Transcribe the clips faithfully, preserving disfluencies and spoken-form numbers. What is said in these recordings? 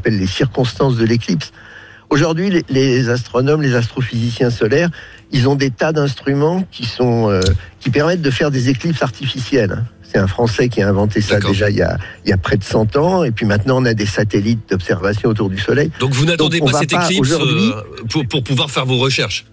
appelle les circonstances de l'éclipse. Aujourd'hui, les, les astronomes, les astrophysiciens solaires, ils ont des tas d'instruments qui sont euh, qui permettent de faire des éclipses artificielles. C'est un Français qui a inventé ça D'accord. déjà il y a il y a près de cent ans, et puis maintenant on a des satellites d'observation autour du Soleil. Donc vous n'attendez Donc, pas cette pas éclipse euh, pour pour pouvoir faire vos recherches.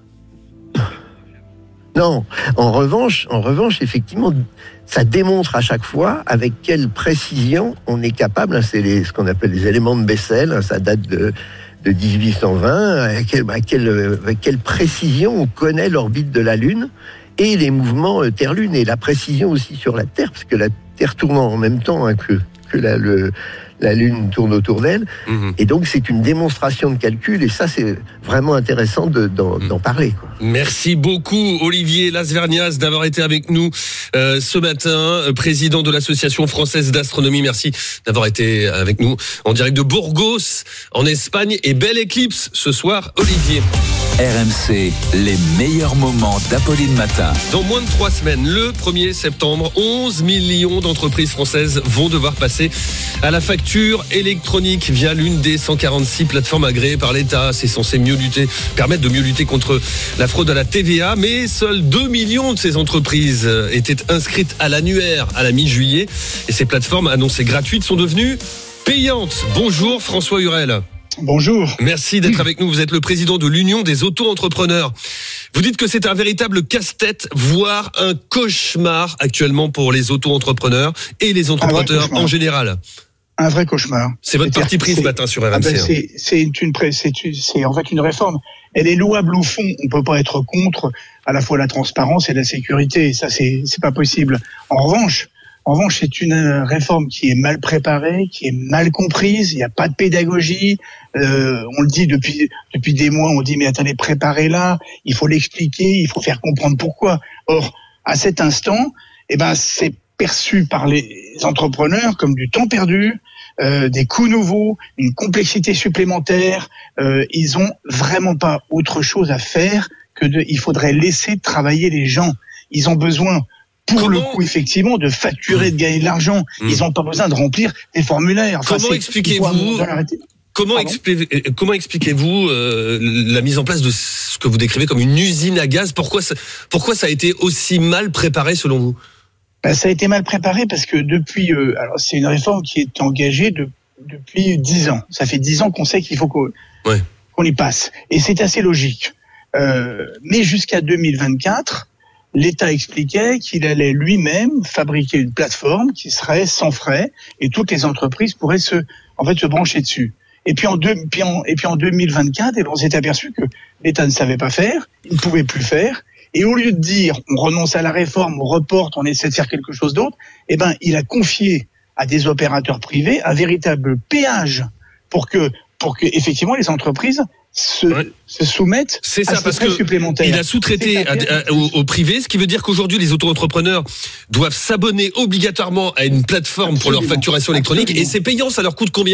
Non, en revanche, en revanche, effectivement, ça démontre à chaque fois avec quelle précision on est capable. Hein, c'est les, ce qu'on appelle les éléments de Bessel. Hein, ça date de, de dix-huit cent vingt. À quelle, à quelle, avec quelle précision on connaît l'orbite de la Lune et les mouvements euh, Terre-Lune, et la précision aussi sur la Terre, parce que la Terre tourne en même temps hein, que que la, le, la Lune tourne autour d'elle. Mmh. Et donc, c'est une démonstration de calcul. Et ça, c'est vraiment intéressant de, d'en, mmh. d'en parler, quoi. Merci beaucoup, Olivier Lasvernias, d'avoir été avec nous euh, ce matin, président de l'Association française d'astronomie. Merci d'avoir été avec nous en direct de Burgos, en Espagne. Et belle éclipse ce soir, Olivier. R M C, les meilleurs moments d'Apolline Matin. Dans moins de trois semaines, le premier septembre, onze millions d'entreprises françaises vont devoir passer à la facture électronique via l'une des cent quarante-six plateformes agréées par l'État. C'est censé mieux lutter, permettre de mieux lutter contre la fraude à la T V A, mais seuls deux millions de ces entreprises étaient inscrites à l'annuaire à la mi-juillet. Et ces plateformes annoncées gratuites sont devenues payantes. Bonjour François Hurel. Bonjour. Merci d'être avec nous. Vous êtes le président de l'Union des auto-entrepreneurs. Vous dites que c'est un véritable casse-tête, voire un cauchemar actuellement pour les auto-entrepreneurs et les entrepreneurs en général. Un vrai cauchemar. C'est votre parti pris ce matin sur R M C. Ah ben c'est, c'est, une, c'est, une, c'est en fait une réforme. Elle est louable au fond. On peut pas être contre à la fois la transparence et la sécurité. Ça, c'est, c'est pas possible. En revanche, En revanche, c'est une réforme qui est mal préparée, qui est mal comprise. Il n'y a pas de pédagogie. Euh, on le dit depuis depuis des mois. On dit mais attendez, préparez-la. Il faut l'expliquer. Il faut faire comprendre pourquoi. Or, à cet instant, eh ben, c'est perçu par les entrepreneurs comme du temps perdu, euh, des coûts nouveaux, une complexité supplémentaire. Euh, ils ont vraiment pas autre chose à faire que de. Il faudrait laisser travailler les gens. Ils ont besoin. Pour Comment... le coup, effectivement, de facturer, de gagner de l'argent. Mmh. Ils n'ont pas besoin de remplir des formulaires. Enfin, comment expliquez-vous Comment, expliquez, comment expliquez-vous euh, la mise en place de ce que vous décrivez comme une usine à gaz ? Pourquoi ça, pourquoi ça a été aussi mal préparé selon vous ? Ben, ça a été mal préparé parce que depuis... Euh, alors c'est une réforme qui est engagée de, depuis dix ans. Ça fait dix ans qu'on sait qu'il faut qu'on, ouais. qu'on y passe. Et c'est assez logique. Euh, mais jusqu'à deux mille vingt-quatre... l'État expliquait qu'il allait lui-même fabriquer une plateforme qui serait sans frais et toutes les entreprises pourraient se, en fait, se brancher dessus. Et puis en deux, puis en, et puis en deux mille vingt-quatre, et ben on s'est aperçu que l'État ne savait pas faire, il ne pouvait plus faire. Et au lieu de dire, on renonce à la réforme, on reporte, on essaie de faire quelque chose d'autre, eh ben, il a confié à des opérateurs privés un véritable péage pour que, pour que, effectivement, les entreprises Se, ouais. se soumettent c'est à ça, ce parce frais que supplémentaires. Il a sous-traité à, à, au, au privé, ce qui veut dire qu'aujourd'hui les auto-entrepreneurs doivent s'abonner obligatoirement à une plateforme Absolument. pour leur facturation électronique. Absolument. Et c'est payant, ça leur coûte combien ?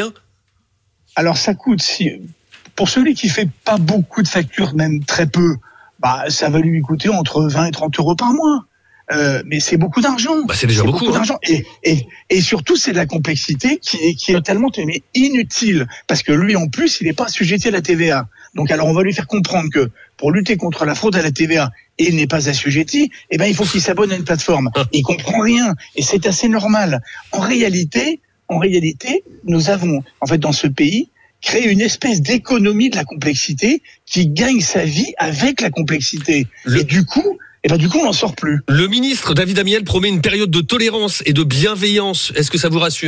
Alors ça coûte, si, pour celui qui fait pas beaucoup de factures, même très peu, bah ça va lui coûter entre vingt et trente euros par mois. Euh, mais c'est beaucoup d'argent. Bah c'est déjà c'est beaucoup, beaucoup hein. d'argent. Et, et, et surtout, c'est de la complexité qui est, qui est totalement mais inutile. Parce que lui, en plus, il n'est pas assujetti à la T V A. Donc, alors, on va lui faire comprendre que pour lutter contre la fraude à la T V A, et il n'est pas assujetti, eh ben, il faut qu'il s'abonne à une plateforme. Il comprend rien. Et c'est assez normal. En réalité, en réalité, nous avons, en fait, dans ce pays, créé une espèce d'économie de la complexité qui gagne sa vie avec la complexité. Le... Et du coup, Et ben du coup, on n'en sort plus. Le ministre David Amiel promet une période de tolérance et de bienveillance. Est-ce que ça vous rassure ?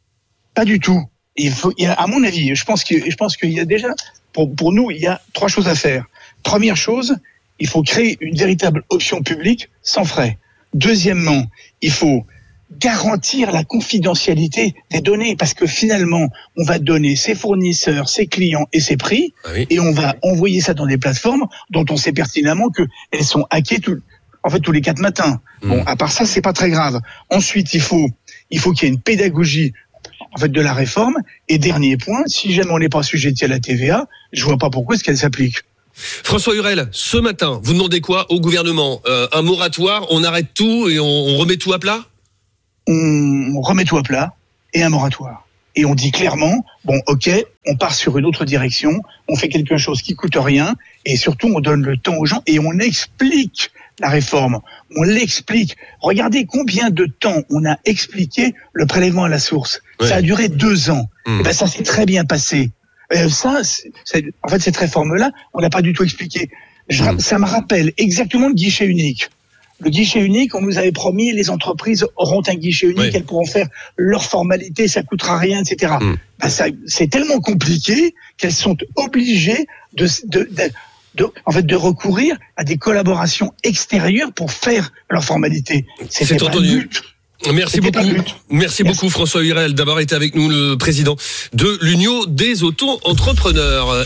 Pas du tout. Il faut, il y a, à mon avis, je pense que, je pense qu'il y a déjà, pour, pour nous, il y a trois choses à faire. Première chose, il faut créer une véritable option publique sans frais. Deuxièmement, il faut garantir la confidentialité des données, parce que finalement, on va donner ses fournisseurs, ses clients et ses prix, ah oui. et on va envoyer ça dans des plateformes dont on sait pertinemment qu'elles sont hackées tout, en fait, tous les quatre matins. Mmh. Bon, à part ça, c'est pas très grave. Ensuite, il faut, il faut qu'il y ait une pédagogie, en fait, de la réforme. Et dernier point, si jamais on n'est pas assujetti à la T V A, je vois pas pourquoi est-ce qu'elle s'applique. François Hurel, ce matin, vous demandez quoi au gouvernement ? euh, Un moratoire, on arrête tout et on, on remet tout à plat ? On remet tout à plat et un moratoire. et on dit clairement, bon, ok, on part sur une autre direction, on fait quelque chose qui coûte rien, et surtout on donne le temps aux gens et on explique la réforme. On l'explique. Regardez combien de temps on a expliqué le prélèvement à la source. Ouais. Ça a duré deux ans. Mmh. Et ben ça s'est très bien passé. Euh, ça, c'est, c'est, en fait, cette réforme-là, on l'a pas du tout expliqué. Je, mmh. Ça me rappelle exactement le guichet unique. Le guichet unique, on nous avait promis, les entreprises auront un guichet unique, oui. elles pourront faire leurs formalités, ça coûtera rien, et cetera. Mmh. Ben ça, c'est tellement compliqué qu'elles sont obligées de, de, de, de, en fait, de recourir à des collaborations extérieures pour faire leurs formalités. C'était c'est pas entendu. le but. Merci C'était beaucoup. Merci, Merci beaucoup François Hurel d'avoir été avec nous, le président de l'Union des auto-entrepreneurs.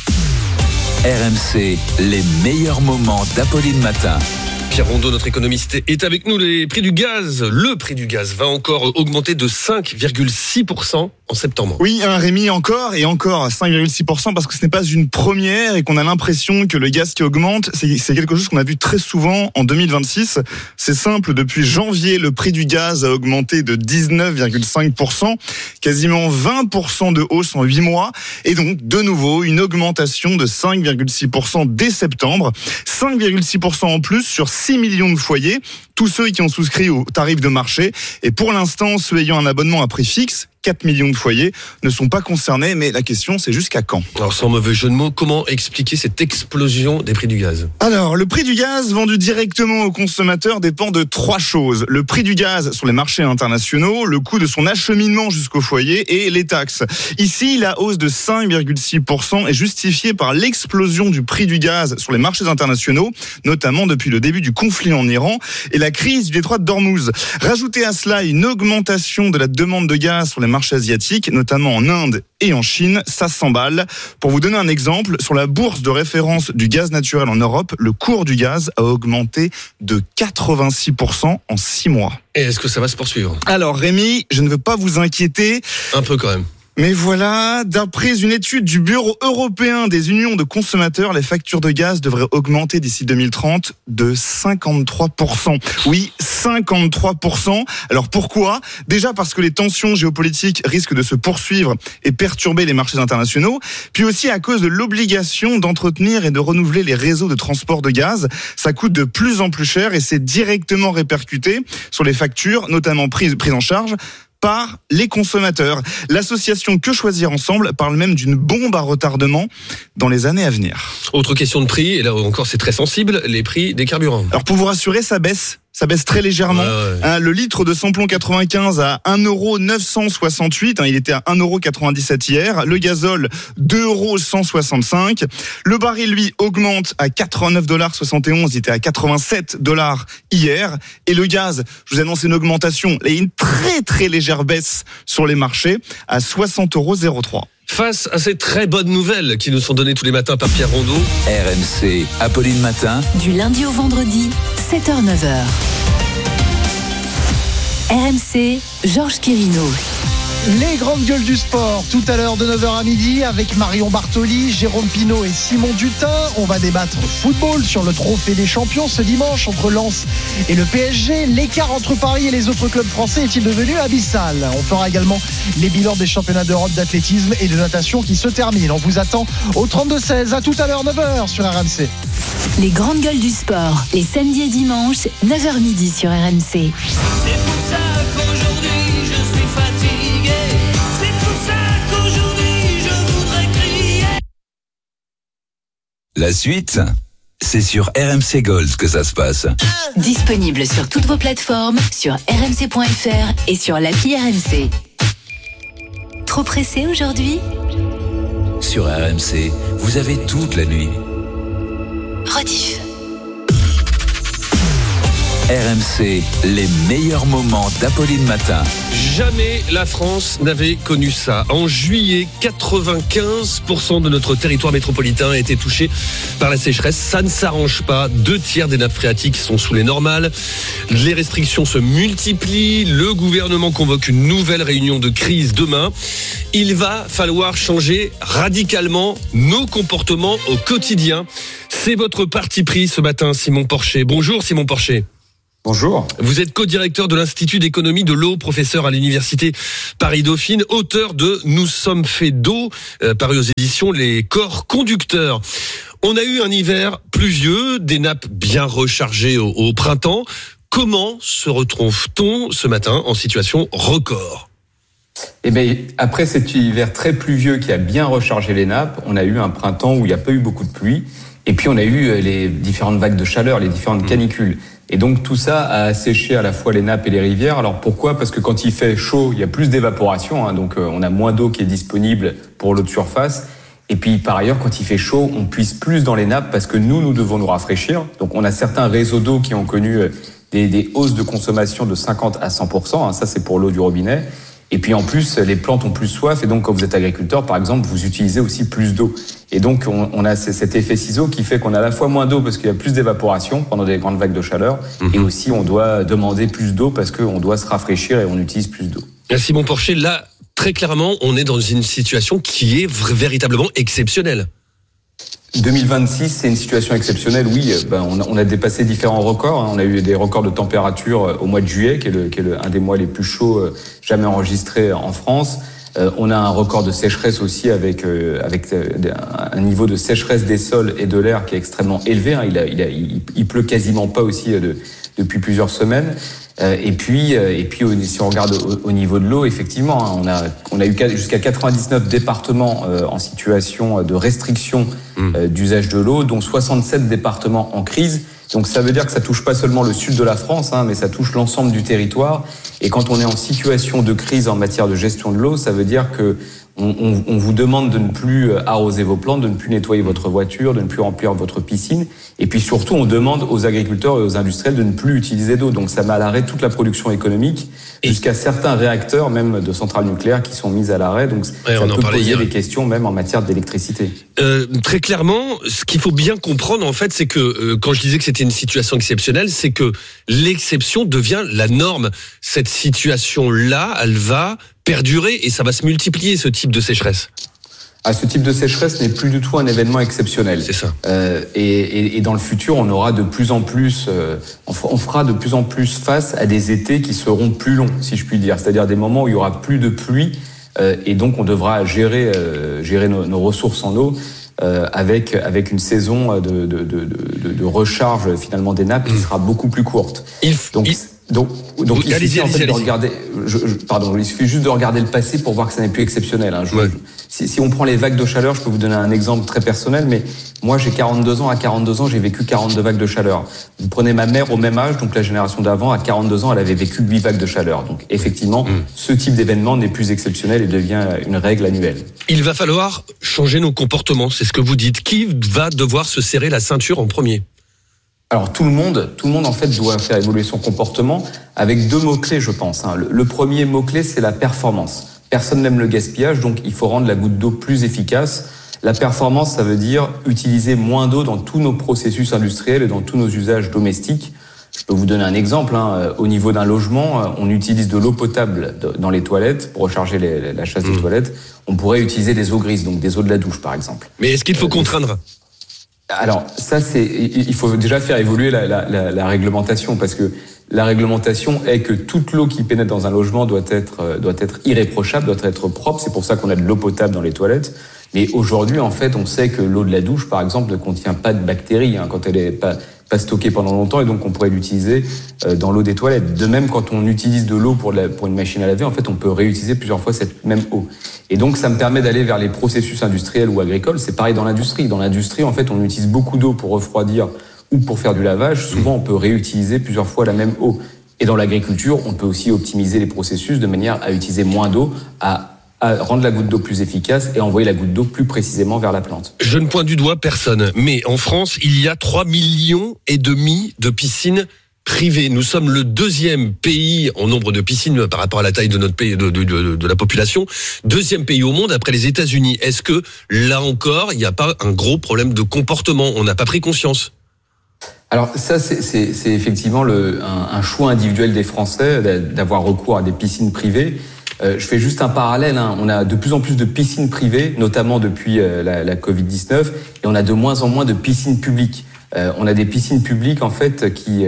R M C, les meilleurs moments d'Apolline Matin. Pierre Rondeau, notre économiste, est avec nous. Les prix du gaz, le prix du gaz va encore augmenter de cinq virgule six pour cent en septembre. Oui, hein, Rémi, encore et encore cinq virgule six pour cent parce que ce n'est pas une première et qu'on a l'impression que le gaz qui augmente, c'est, c'est quelque chose qu'on a vu très souvent en deux mille vingt-six. C'est simple, depuis janvier, le prix du gaz a augmenté de dix-neuf virgule cinq pour cent, quasiment vingt pour cent de hausse en huit mois et donc de nouveau une augmentation de cinq virgule six pour cent dès septembre. cinq virgule six pour cent en plus sur six millions de foyers, tous ceux qui ont souscrit au tarif de marché. Et pour l'instant, ceux ayant un abonnement à prix fixe, quatre millions de foyers, ne sont pas concernés. Mais la question, c'est jusqu'à quand ? Alors, sans mauvais jeu de mots, comment expliquer cette explosion des prix du gaz ? Alors, le prix du gaz vendu directement aux consommateurs dépend de trois choses. Le prix du gaz sur les marchés internationaux, le coût de son acheminement jusqu'au foyer et les taxes. Ici, la hausse de cinq virgule six pour cent est justifiée par l'explosion du prix du gaz sur les marchés internationaux, notamment depuis le début du conflit en Iran et la crise du détroit de Dormouz. Rajoutez à cela une augmentation de la demande de gaz sur les marchés asiatiques, notamment en Inde et en Chine, ça s'emballe. Pour vous donner un exemple, sur la bourse de référence du gaz naturel en Europe, le cours du gaz a augmenté de quatre-vingt-six pour cent en six mois. Et est-ce que ça va se poursuivre ? Alors Rémi, je ne veux pas vous inquiéter. Un peu quand même. Mais voilà, d'après une étude du Bureau européen des unions de consommateurs, les factures de gaz devraient augmenter d'ici deux mille trente de cinquante-trois pour cent. Oui, cinquante-trois pour cent. Alors pourquoi ? Déjà parce que les tensions géopolitiques risquent de se poursuivre et perturber les marchés internationaux, puis aussi à cause de l'obligation d'entretenir et de renouveler les réseaux de transport de gaz. Ça coûte de plus en plus cher et c'est directement répercuté sur les factures, notamment prises, prises en charge par les consommateurs. L'association Que Choisir Ensemble parle même d'une bombe à retardement dans les années à venir. Autre question de prix, et là encore c'est très sensible, les prix des carburants. Alors pour vous rassurer, ça baisse. Ça baisse très légèrement. Ouais, ouais. Hein, le litre de samplon quatre-vingt-quinze à un euro neuf cent soixante-huit. Hein, il était à un euro quatre-vingt-dix-sept hier. Le gazole, deux euros cent soixante-cinq. Le baril, lui, augmente à quatre-vingt-neuf virgule soixante et onze. Il était à quatre-vingt-sept dollars hier. Et le gaz, je vous annonce une augmentation et une très très légère baisse sur les marchés à soixante euros zéro trois. Face à ces très bonnes nouvelles qui nous sont données tous les matins par Pierre Rondeau. R M C, Apolline Matin. Du lundi au vendredi, sept heures neuf heures. R M C, Georges Quirino. Les grandes gueules du sport, tout à l'heure de neuf heures à midi avec Marion Bartoli, Jérôme Pinault et Simon Dutin. On va débattre football sur le trophée des champions ce dimanche entre Lens et le P S G. L'écart entre Paris et les autres clubs français est-il devenu abyssal ? On fera également les bilans des championnats d'Europe d'athlétisme et de natation qui se terminent. On vous attend au trente-deux seize. À tout à l'heure, neuf heures sur R M C. Les grandes gueules du sport, les samedis et dimanches, neuf heures midi sur R M C. C'est pour ça qu'aujourd'hui je suis fatigué. C'est pour ça qu'aujourd'hui je voudrais crier. La suite, c'est sur R M C Gold que ça se passe. Disponible sur toutes vos plateformes, sur r m c point f r et sur l'appli R M C. Trop pressé aujourd'hui ? Sur R M C, vous avez toute la nuit. Rediff. R M C, les meilleurs moments d'Apolline Matin. Jamais la France n'avait connu ça. En juillet, quatre-vingt-quinze pour cent de notre territoire métropolitain a été touché par la sécheresse. Ça ne s'arrange pas. Deux tiers des nappes phréatiques sont sous les normales. Les restrictions se multiplient. Le gouvernement convoque une nouvelle réunion de crise demain. Il va falloir changer radicalement nos comportements au quotidien. C'est votre parti pris ce matin, Simon Porcher. Bonjour Simon Porcher. Bonjour. Vous êtes co-directeur de l'Institut d'économie de l'eau, professeur à l'université Paris-Dauphine, auteur de « Nous sommes faits d'eau », euh, paru aux éditions Les Corps Conducteurs. On a eu un hiver pluvieux, des nappes bien rechargées au, au printemps. Comment se retrouve-t-on ce matin en situation record ? Eh bien, après cet hiver très pluvieux qui a bien rechargé les nappes, on a eu un printemps où il n'y a pas eu beaucoup de pluie. Et puis on a eu les différentes vagues de chaleur, les différentes canicules. Et donc tout ça a asséché à la fois les nappes et les rivières. Alors pourquoi ? Parce que quand il fait chaud, il y a plus d'évaporation, hein, donc euh, on a moins d'eau qui est disponible pour l'eau de surface. Et puis par ailleurs, quand il fait chaud, on puise plus dans les nappes parce que nous, nous devons nous rafraîchir. Donc on a certains réseaux d'eau qui ont connu des, des hausses de consommation de cinquante à cent pour cent. Hein, ça, c'est pour l'eau du robinet. Et puis en plus, les plantes ont plus soif. Et donc quand vous êtes agriculteur, par exemple, vous utilisez aussi plus d'eau. Et donc on, on a cet effet ciseau qui fait qu'on a à la fois moins d'eau parce qu'il y a plus d'évaporation pendant des grandes vagues de chaleur. Mmh. Et aussi on doit demander plus d'eau parce qu'on doit se rafraîchir et on utilise plus d'eau. Simon Porcher, là, très clairement, on est dans une situation qui est véritablement exceptionnelle. deux mille vingt-six, c'est une situation exceptionnelle, oui. Ben, on, a, on a dépassé différents records. Hein. On a eu des records de température au mois de juillet, qui est, le, qui est le, un des mois les plus chauds jamais enregistrés en France. Euh, on a un record de sécheresse aussi avec, euh, avec euh, un niveau de sécheresse des sols et de l'air qui est extrêmement élevé. Hein. Il, a, il, a, il, il pleut quasiment pas aussi de, depuis plusieurs semaines. Euh, et puis, euh, et puis, si on regarde au, au niveau de l'eau, effectivement, hein, on a, on a eu jusqu'à quatre-vingt-dix-neuf départements euh, en situation de restriction euh, d'usage de l'eau, dont soixante-sept départements en crise. Donc, ça veut dire que ça touche pas seulement le sud de la France, hein, mais ça touche l'ensemble du territoire. Et quand on est en situation de crise en matière de gestion de l'eau, ça veut dire que On, on, on vous demande de ne plus arroser vos plantes, de ne plus nettoyer votre voiture, de ne plus remplir votre piscine. Et puis surtout, on demande aux agriculteurs et aux industriels de ne plus utiliser d'eau. Donc ça met à l'arrêt toute la production économique, et jusqu'à certains réacteurs, même de centrales nucléaires, qui sont mis à l'arrêt. Donc ouais, ça peut poser hier. des questions même en matière d'électricité. Euh, très clairement, ce qu'il faut bien comprendre, en fait, c'est que euh, quand je disais que c'était une situation exceptionnelle, c'est que l'exception devient la norme. Cette situation-là, elle va perdurer et ça va se multiplier, ce type de sécheresse. Ah, ce type de sécheresse n'est plus du tout un événement exceptionnel. C'est ça. Euh, et, et, et dans le futur, on aura de plus en plus, euh, on fera de plus en plus face à des étés qui seront plus longs, si je puis dire. C'est-à-dire des moments où il y aura plus de pluie euh, et donc on devra gérer, euh, gérer nos, nos ressources en eau euh, avec avec une saison de, de, de, de, de recharge finalement des nappes qui sera beaucoup plus courte. Il, donc il... Donc, donc il allez-y, suffit en fait allez-y, de regarder. Je, je, pardon, il suffit juste de regarder le passé pour voir que ça n'est plus exceptionnel. Hein. Je, ouais. si, si on prend les vagues de chaleur, je peux vous donner un exemple très personnel, mais moi j'ai quarante-deux ans. À quarante-deux ans, j'ai vécu quarante-deux vagues de chaleur. Vous prenez ma mère au même âge, donc la génération d'avant, à quarante-deux ans, elle avait vécu huit vagues de chaleur. Donc effectivement, mmh. ce type d'événement n'est plus exceptionnel et devient une règle annuelle. Il va falloir changer nos comportements, c'est ce que vous dites. Qui va devoir se serrer la ceinture en premier ? Alors tout le monde, tout le monde en fait doit faire évoluer son comportement avec deux mots-clés, je pense. Le, le premier mot-clé, c'est la performance. Personne n'aime le gaspillage, donc il faut rendre la goutte d'eau plus efficace. La performance, ça veut dire utiliser moins d'eau dans tous nos processus industriels et dans tous nos usages domestiques. Je peux vous donner un exemple. Hein. Au niveau d'un logement, on utilise de l'eau potable dans les toilettes pour recharger les, la chasse mmh. des toilettes. On pourrait utiliser des eaux grises, donc des eaux de la douche, par exemple. Mais est-ce qu'il faut euh, contraindre ? Alors ça, c'est il faut déjà faire évoluer la, la, la, la réglementation, parce que la réglementation est que toute l'eau qui pénètre dans un logement doit être doit être irréprochable, doit être propre. C'est pour ça qu'on a de l'eau potable dans les toilettes. Mais aujourd'hui, en fait, on sait que l'eau de la douche, par exemple, ne contient pas de bactéries hein, quand elle est pas pas stockée pendant longtemps, et donc on pourrait l'utiliser euh, dans l'eau des toilettes. De même, quand on utilise de l'eau pour, la, pour une machine à laver, en fait, on peut réutiliser plusieurs fois cette même eau. Et donc, ça me permet d'aller vers les processus industriels ou agricoles. C'est pareil dans l'industrie. Dans l'industrie, en fait, on utilise beaucoup d'eau pour refroidir ou pour faire du lavage. Souvent, on peut réutiliser plusieurs fois la même eau. Et dans l'agriculture, on peut aussi optimiser les processus de manière à utiliser moins d'eau, à à rendre la goutte d'eau plus efficace et envoyer la goutte d'eau plus précisément vers la plante. Je ne pointe du doigt personne, mais en France, il y a trois millions et demi de piscines privées. Nous sommes le deuxième pays en nombre de piscines par rapport à la taille de notre pays, de, de, de, de la population. Deuxième pays au monde après les États-Unis. Est-ce que, là encore, il n'y a pas un gros problème de comportement ? On n'a pas pris conscience ? Alors ça, c'est, c'est, c'est effectivement le, un, un choix individuel des Français d'avoir recours à des piscines privées. Euh, je fais juste un parallèle, hein. On a de plus en plus de piscines privées, notamment depuis euh, la, la covid dix-neuf, et on a de moins en moins de piscines publiques. Euh, on a des piscines publiques en fait qui euh,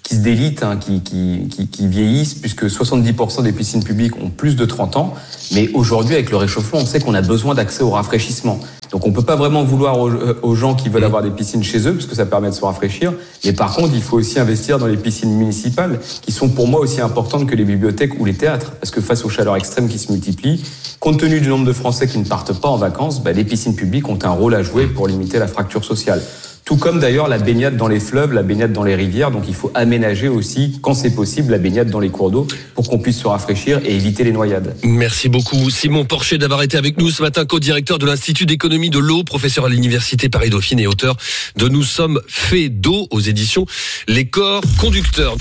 qui se délitent, hein, qui, qui, qui, qui vieillissent, puisque soixante-dix pour cent des piscines publiques ont plus de trente ans. Mais aujourd'hui, avec le réchauffement, on sait qu'on a besoin d'accès au rafraîchissement. Donc on peut pas vraiment vouloir aux, aux gens qui veulent avoir des piscines chez eux, parce que ça permet de se rafraîchir. Mais par contre, il faut aussi investir dans les piscines municipales, qui sont pour moi aussi importantes que les bibliothèques ou les théâtres. Parce que face aux chaleurs extrêmes qui se multiplient, compte tenu du nombre de Français qui ne partent pas en vacances, bah, les piscines publiques ont un rôle à jouer pour limiter la fracture sociale. Tout comme d'ailleurs la baignade dans les fleuves, la baignade dans les rivières. Donc il faut aménager aussi, quand c'est possible, la baignade dans les cours d'eau pour qu'on puisse se rafraîchir et éviter les noyades. Merci beaucoup Simon Porcher d'avoir été avec nous ce matin, co-directeur de l'Institut d'économie de l'eau, professeur à l'Université Paris-Dauphine et auteur de Nous sommes faits d'eau aux éditions Les Corps Conducteurs.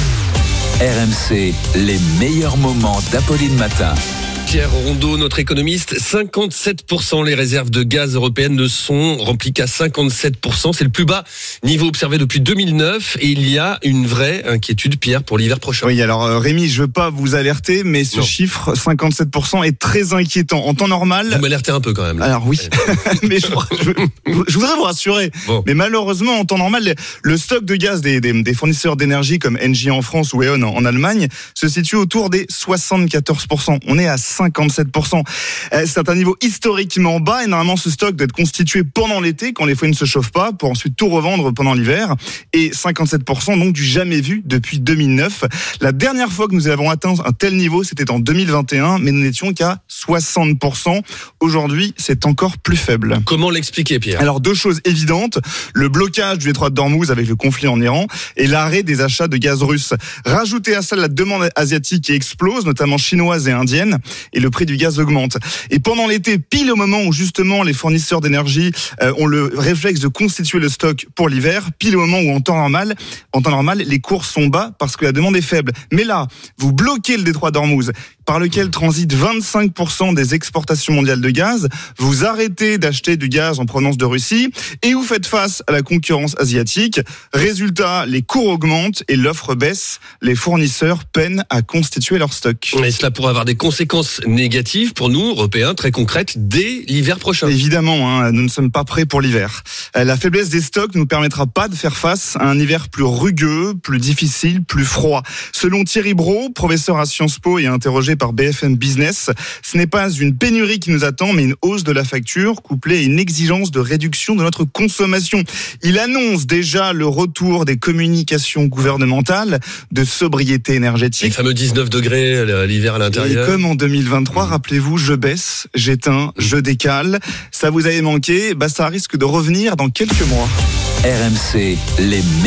R M C, les meilleurs moments d'Apolline Matin. Pierre Rondeau, notre économiste, cinquante-sept pour cent les réserves de gaz européennes ne sont remplies qu'à cinquante-sept pour cent. C'est le plus bas niveau observé depuis deux mille neuf et il y a une vraie inquiétude, Pierre, pour l'hiver prochain. Oui, alors euh, Rémi, je veux pas vous alerter, mais ce non. chiffre, cinquante-sept pour cent, est très inquiétant. En temps normal... Vous m'alertez un peu quand même. Là. Alors oui, mais je, je, je voudrais vous rassurer. Bon. Mais malheureusement, en temps normal, le stock de gaz des, des, des fournisseurs d'énergie comme Engie en France ou E O N en Allemagne se situe autour des soixante-quatorze pour cent. On est à cinquante-sept pour cent. C'est un niveau historiquement bas et normalement ce stock doit être constitué pendant l'été quand les foyers ne se chauffent pas pour ensuite tout revendre pendant l'hiver. Et cinquante-sept pour cent donc du jamais vu depuis deux mille neuf. La dernière fois que nous avons atteint un tel niveau, c'était en deux mille vingt et un, mais nous n'étions qu'à soixante pour cent. Aujourd'hui, c'est encore plus faible. Comment l'expliquer, Pierre ? Alors deux choses évidentes, le blocage du détroit d'Ormuz avec le conflit en Iran et l'arrêt des achats de gaz russe. Rajoutez à ça la demande asiatique qui explose, notamment chinoise et indienne, et le prix du gaz augmente. Et pendant l'été, pile au moment où justement les fournisseurs d'énergie euh, ont le réflexe de constituer le stock pour l'hiver, pile au moment où en temps normal, en temps normal, les cours sont bas parce que la demande est faible. Mais là, vous bloquez le détroit d'Ormuz, par lequel transitent vingt-cinq pour cent des exportations mondiales de gaz, vous arrêtez d'acheter du gaz en provenance de Russie et vous faites face à la concurrence asiatique. Résultat, les cours augmentent et l'offre baisse. Les fournisseurs peinent à constituer leur stock. Et cela pourrait avoir des conséquences négatives pour nous, Européens, très concrètes, dès l'hiver prochain. Évidemment, hein, nous ne sommes pas prêts pour l'hiver. La faiblesse des stocks ne nous permettra pas de faire face à un hiver plus rugueux, plus difficile, plus froid. Selon Thierry Brault, professeur à Sciences Po et interrogé par B F M Business, ce n'est pas une pénurie qui nous attend, mais une hausse de la facture couplée à une exigence de réduction de notre consommation. Il annonce déjà le retour des communications gouvernementales de sobriété énergétique. Les fameux dix-neuf degrés l'hiver à l'intérieur. Et comme en deux mille vingt-trois, mmh. rappelez-vous, je baisse, j'éteins, je décale. Ça vous avait manqué, bah ça risque de revenir dans quelques mois. R M C, les